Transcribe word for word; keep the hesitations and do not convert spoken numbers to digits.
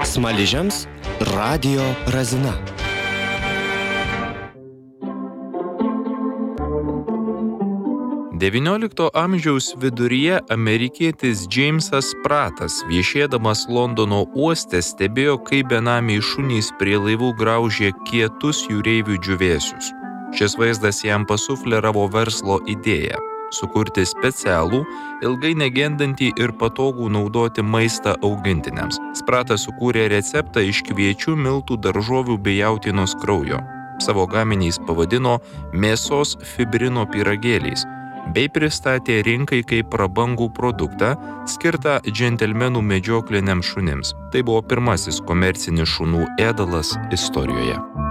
Smaližiams radijo razina. devyniolikto amžiaus viduryje amerikietis Džeimsas Pratas, viešėdamas Londono uoste, stebėjo, kaip benamiai šunys prie laivų graužė kietus jūreivių džiūvėsius. Šis vaizdas jam pasufleravo verslo idėją – sukurti specialų, ilgai negendantį ir patogų naudoti maistą augintiniams. Pratas sukūrė receptą iš kviečių, miltų, daržovių bei jautienos kraujo. Savo gaminį jis pavadino mėsos fibrino pyragėliais bei pristatė rinkai kaip prabangų produktą, skirtą džentelmenų medžiokliniams šunims. Tai buvo pirmasis komercinis šunų ėdalas istorijoje.